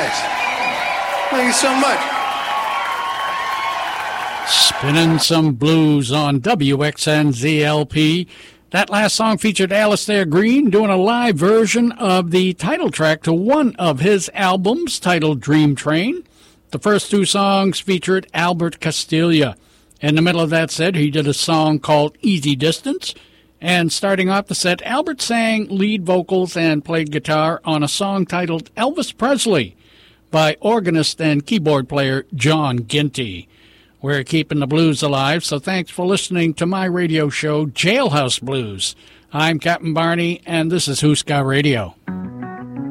guys. Thank you so much. Spinning some blues on WXNZLP. That last song featured Alistair Green doing a live version of the title track to one of his albums titled Dream Train. The first two songs featured Albert Castiglia. In the middle of that set, he did a song called Easy Distance. And starting off the set, Albert sang lead vocals and played guitar on a song titled Elvis Presley by organist and keyboard player John Ginty. We're keeping the blues alive, so thanks for listening to my radio show, Jailhouse Blues. I'm Captain Barney, and this is Who's Got Radio.